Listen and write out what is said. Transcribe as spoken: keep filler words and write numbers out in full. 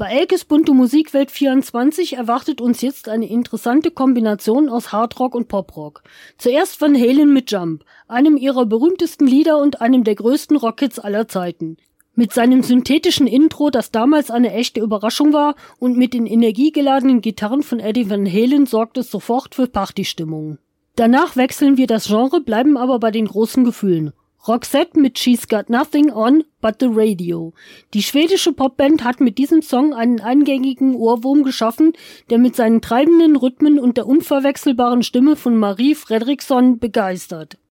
Bei Elkes bunte Musikwelt vierundzwanzig erwartet uns jetzt eine interessante Kombination aus Hardrock und Poprock. Zuerst Van Halen mit Jump, einem ihrer berühmtesten Lieder und einem der größten Rockhits aller Zeiten. Mit seinem synthetischen Intro, das damals eine echte Überraschung war, und mit den energiegeladenen Gitarren von Eddie Van Halen sorgt es sofort für Partystimmung. Danach wechseln wir das Genre, bleiben aber bei den großen Gefühlen. Roxette mit She's Got Nothing On But The Radio. Die schwedische Popband hat mit diesem Song einen eingängigen Ohrwurm geschaffen, der mit seinen treibenden Rhythmen und der unverwechselbaren Stimme von Marie Fredriksson begeistert.